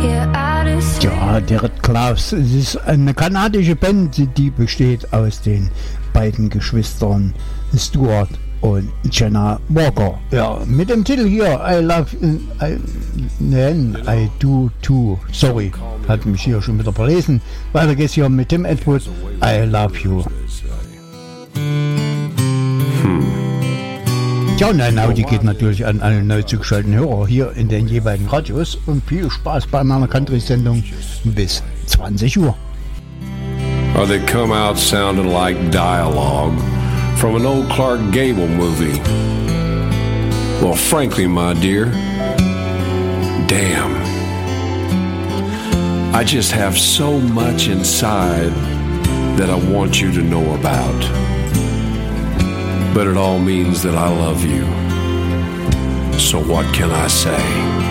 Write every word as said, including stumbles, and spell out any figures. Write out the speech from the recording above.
Ja, der Red Klaus, es ist eine kanadische Band, die besteht aus den beiden Geschwistern Stuart und Jenna Walker. Ja, mit dem Titel hier, I love, I, nein, I do too. Sorry, hat mich hier schon wieder verlesen. Weiter geht's hier mit Tim Edward, I love you. Hm. Ja, und ein Audi geht natürlich an alle neu zugeschalteten Hörer hier in den jeweiligen Radios und viel Spaß bei meiner Country-Sendung bis zwanzig Uhr. Or they come out sounding like dialogue from an old Clark Gable movie. Well, frankly, my dear, damn. I just have so much inside that I want you to know about. But it all means that I love you. So what can I say?